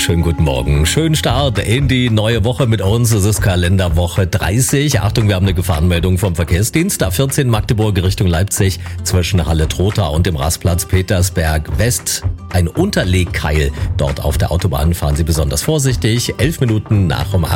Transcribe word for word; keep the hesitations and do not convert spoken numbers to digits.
schönen guten Morgen. Schönen Start in die neue Woche mit uns. Es ist Kalenderwoche dreißig. Achtung, wir haben eine Gefahrenmeldung vom Verkehrsdienst. A vierzehn Magdeburg Richtung Leipzig zwischen Halle-Trotha und dem Rastplatz Petersberg West. Ein Unterlegkeil. Dort auf der Autobahn fahren Sie besonders vorsichtig. Elf Minuten nach um acht.